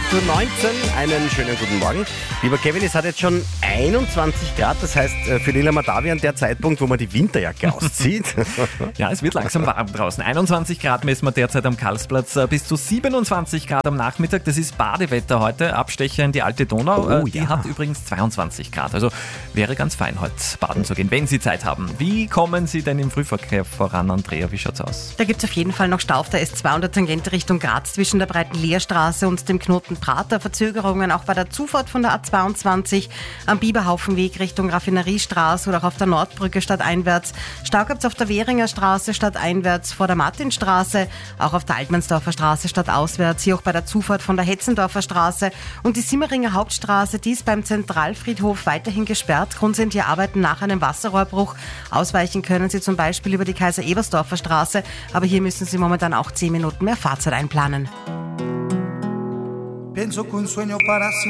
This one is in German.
8:19 einen schönen guten Morgen. Lieber Kevin, es hat jetzt schon 21 Grad, das heißt für Lila Matavian der Zeitpunkt, wo man die Winterjacke auszieht. Ja, es wird langsam warm draußen. 21 Grad messen wir derzeit am Karlsplatz, bis zu 27 Grad am Nachmittag. Das ist Badewetter heute, Abstecher in die Alte Donau. Die hat übrigens 22 Grad, also wäre ganz fein heute baden zu gehen, wenn Sie Zeit haben. Wie kommen Sie denn im Frühverkehr voran, Andrea? Wie schaut's aus? Da gibt es auf jeden Fall noch Stau auf der S2 und der Tangente Richtung Graz zwischen der breiten Leerstraße und dem Knoten Prater. Verzögerungen auch bei der Zufahrt von der A22 am Biberhaufenweg Richtung Raffineriestraße oder auch auf der Nordbrücke stadteinwärts. Stau gibt's auf der Währinger Straße stadteinwärts vor der Martinstraße, auch auf der Altmannsdorfer Straße stadtauswärts, hier auch bei der Zufahrt von der Hetzendorfer Straße. Und die Simmeringer Hauptstraße, die ist beim Zentralfriedhof weiterhin gesperrt. Grund sind hier Arbeiten nach einem Wasserrohrbruch. Ausweichen können Sie zum Beispiel über die Kaiser-Ebersdorfer Straße, aber hier müssen Sie momentan auch 10 Minuten mehr Fahrzeit einplanen.